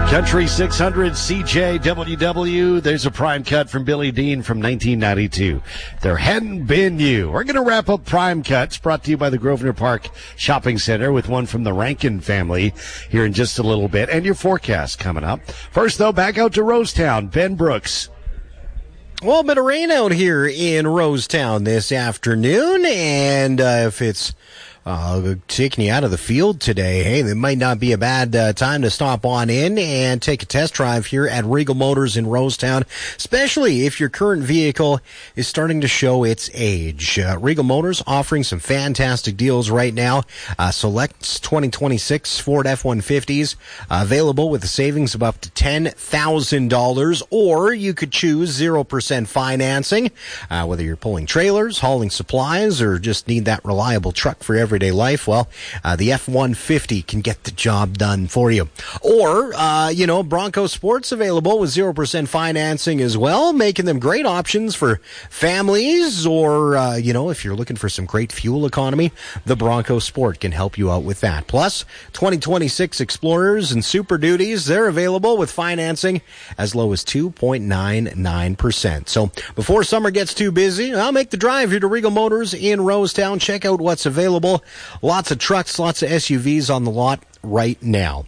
Country 600 CJWW. There's a prime cut from Billy Dean from 1992. There Hadn't Been You. We're going to wrap up Prime Cuts, brought to you by the Grosvenor Park Shopping Center, with one from the Rankin family here in just a little bit, and your forecast coming up. First, though, back out to Rosetown. Ben Brooks. Well, a bit of rain out here in Rosetown this afternoon, and if it's taking you out of the field today, hey, it might not be a bad time to stop on in and take a test drive here at Regal Motors in Rosetown, especially if your current vehicle is starting to show its age. Regal Motors offering some fantastic deals right now. Select 2026 Ford F-150s available with a savings of up to $10,000, or you could choose 0% financing, whether you're pulling trailers, hauling supplies, or just need that reliable truck for everyday life. Well, the F-150 can get the job done for you. Or, Bronco Sports available with 0% financing as well, making them great options for families, or, if you're looking for some great fuel economy, the Bronco Sport can help you out with that. Plus, 2026 Explorers and Super Duties, they're available with financing as low as 2.99%. So, before summer gets too busy, I'll make the drive here to Regal Motors in Rosetown. Check out what's available. Lots of trucks, lots of SUVs on the lot right now.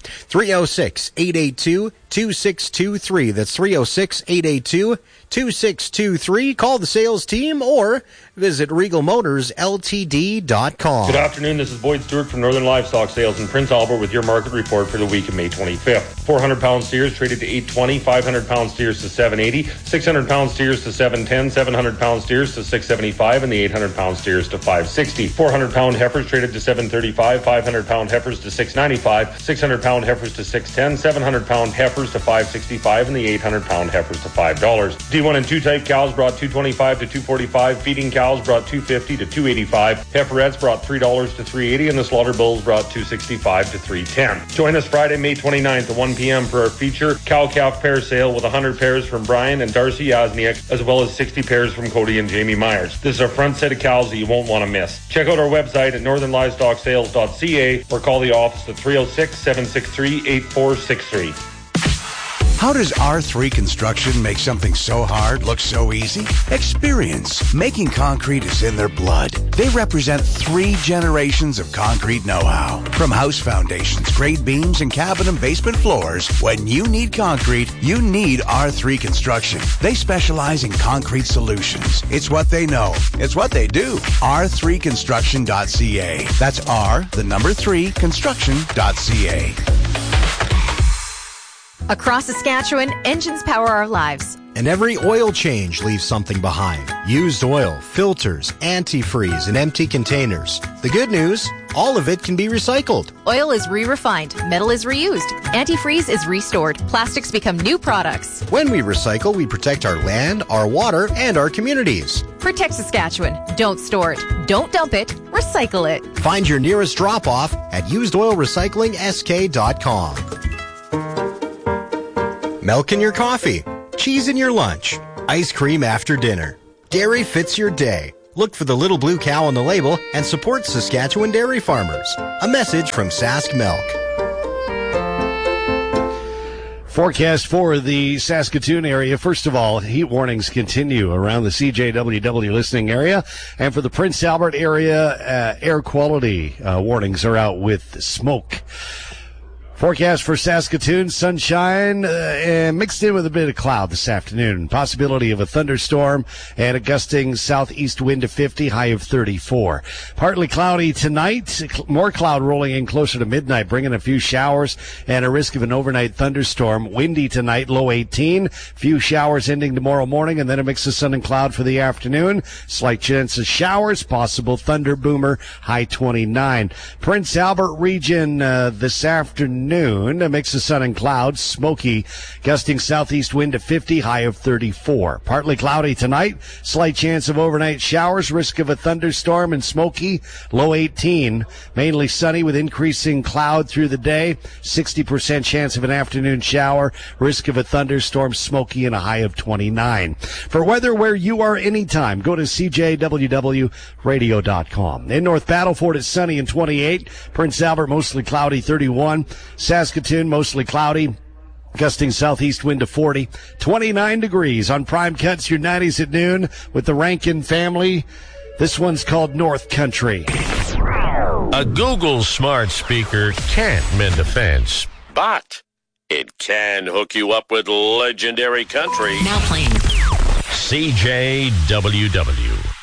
306-882-2623. That's 306-882-2623. Call the sales team or visit regalmotorsltd.com. Good afternoon. This is Boyd Stewart from Northern Livestock Sales in Prince Albert with your market report for the week of May 25th. 400-pound steers traded to $820, 500-pound steers to $780, 600-pound steers to $710, 700-pound steers to $675, and the 800-pound steers to $560. 400-pound heifers traded to $735, 500-pound heifers to $695, 600-pound heifers to $610, 700-pound heifers to $565, and the 800-pound heifers to $5. D1 and 2 type cows brought $225 to $245, feeding cows brought $250 to $285, heiferettes brought $3 to $380, and the slaughter bulls brought $265 to $310. Join us Friday, May 29th at 1 p.m. for our feature cow-calf pair sale with 100 pairs from Brian and Darcy Yasniak, as well as 60 pairs from Cody and Jamie Myers. This is our front set of cows that you won't want to miss. Check out our website at northernlivestocksales.ca or call the office at 306-763-8463. How does R3 Construction make something so hard look so easy? Experience. Making concrete is in their blood. They represent 3 generations of concrete know-how. From house foundations, grade beams, and cabin and basement floors, when you need concrete, you need R3 Construction. They specialize in concrete solutions. It's what they know. It's what they do. R3construction.ca. That's R3 construction.ca. Across Saskatchewan, engines power our lives. And every oil change leaves something behind. Used oil, filters, antifreeze, and empty containers. The good news, all of it can be recycled. Oil is re-refined, metal is reused, antifreeze is restored, plastics become new products. When we recycle, we protect our land, our water, and our communities. Protect Saskatchewan. Don't store it. Don't dump it. Recycle it. Find your nearest drop-off at usedoilrecyclingsk.com. Milk in your coffee, cheese in your lunch, ice cream after dinner. Dairy fits your day. Look for the little blue cow on the label and support Saskatchewan dairy farmers. A message from Sask Milk. Forecast for the Saskatoon area. First of all, heat warnings continue around the CJWW listening area. And for the Prince Albert area, air quality warnings are out with smoke. Forecast for Saskatoon, sunshine and mixed in with a bit of cloud this afternoon. Possibility of a thunderstorm and a gusting southeast wind of 50, high of 34. Partly cloudy tonight, more cloud rolling in closer to midnight, bringing a few showers and a risk of an overnight thunderstorm. Windy tonight, low 18. Few showers ending tomorrow morning, and then a mix of sun and cloud for the afternoon. Slight chance of showers, possible thunder boomer, high 29. Prince Albert region this afternoon. A mix of sun and clouds, smoky, gusting southeast wind of 50, high of 34. Partly cloudy tonight, slight chance of overnight showers, risk of a thunderstorm and smoky, low 18. Mainly sunny with increasing cloud through the day, 60% chance of an afternoon shower, risk of a thunderstorm, smoky, and a high of 29. For weather where you are anytime, go to CJWWradio.com. In North Battleford, it's sunny and 28. Prince Albert, mostly cloudy, 31. Saskatoon, mostly cloudy, Gusting southeast wind to 40. 29 degrees on Prime Cuts, your 90s at noon with the Rankin family. This one's called North Country. A Google smart speaker can't mend a fence, but it can hook you up with legendary country. Now playing. CJWW.